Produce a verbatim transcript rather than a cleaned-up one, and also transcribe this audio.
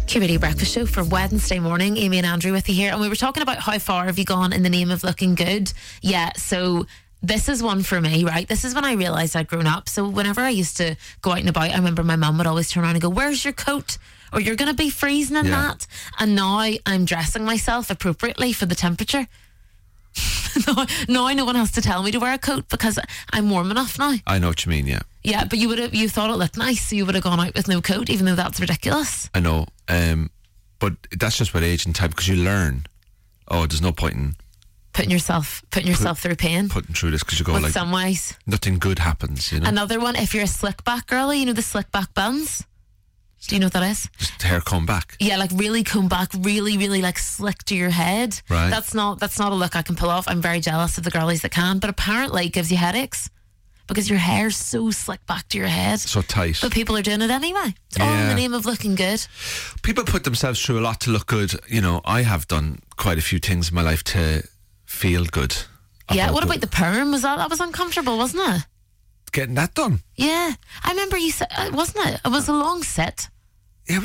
Q B D Breakfast Show for Wednesday morning. Amy and Andrew with you here, and we were talking about how far have you gone in the name of looking good. Yeah, so this is one for me, right? This is when I realised I'd grown up. So whenever I used to go out and about, I remember my mum would always turn around and go, "Where's your coat? Or you're going to be freezing in Yeah. that." And now I'm dressing myself appropriately for the temperature. now, now no one has to tell me to wear a coat because I'm warm enough now. I know what you mean, yeah. Yeah, but you would have you thought it looked nice, so you would have gone out with no coat, even though that's ridiculous. I know. Um, but that's just with age and time, because you learn, oh, there's no point in Putting yourself putting yourself through pain. putting through this, because you go With like, some ways. nothing good happens, you know? Another one, if you're a slick back girlie, you know the slick back buns? Do you know what that is? Just hair comb back. Yeah, like really comb back, really, really like slick to your head. Right. That's not that's not a look I can pull off. I'm very jealous of the girlies that can, but apparently it gives you headaches because your hair's so slick back to your head. So tight. But people are doing it anyway. It's all in Yeah. the name of looking good. People put themselves through a lot to look good. You know, I have done quite a few things in my life to feel good. Yeah, what good. about the perm? Was that that was uncomfortable, wasn't it? Getting that done? Yeah, I remember you said, uh, wasn't it? It was a long sit.